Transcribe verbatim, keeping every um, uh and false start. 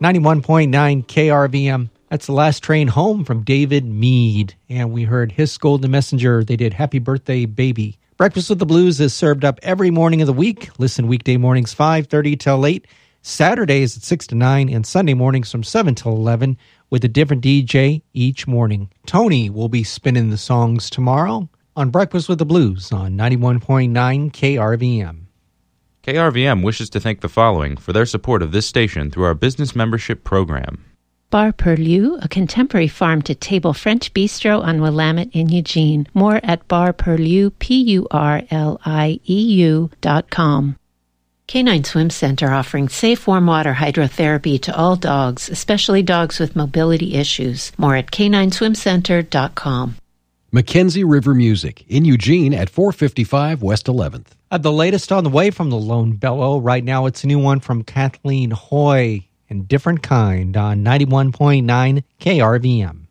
ninety-one point nine K R V M. That's The Last Train Home from David Mead. And we heard His Golden Messenger. They did Happy Birthday, Baby. Breakfast with the Blues is served up every morning of the week. Listen weekday mornings five thirty till eight, Saturdays at six to nine, and Sunday mornings from seven till eleven with a different D J each morning. Tony will be spinning the songs tomorrow on Breakfast with the Blues on ninety-one point nine K R V M. K R V M wishes to thank the following for their support of this station through our business membership program. Bar Perlieu, a contemporary farm-to-table French bistro on Willamette in Eugene. More at bar perlieu, P U R L I E U dot com. Canine Swim Center offering safe warm water hydrotherapy to all dogs, especially dogs with mobility issues. More at canine swim center dot com. Mackenzie River Music in Eugene at four fifty-five West eleventh. Uh, the latest on the way from the Lone Bellow. Right now it's a new one from Kathleen Hoy and Different Kind on ninety-one point nine K R V M.